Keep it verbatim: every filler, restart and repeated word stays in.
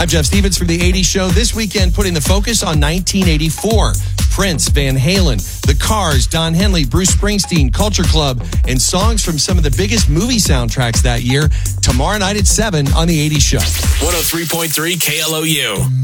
I'm Jeff Stevens from The eighties Show. This weekend, putting the focus on nineteen eighty-four. Prince, Van Halen, The Cars, Don Henley, Bruce Springsteen, Culture Club, and songs from some of the biggest movie soundtracks that year. Tomorrow night at seven on The eighties Show. one oh three point three K L O U.